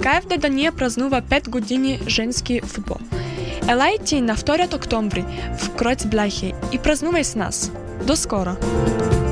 КФД Дания празнува 5 години женски футбол. Елайте на 2 октомври в Кройцбляхе и празнувай с нас. До скоро!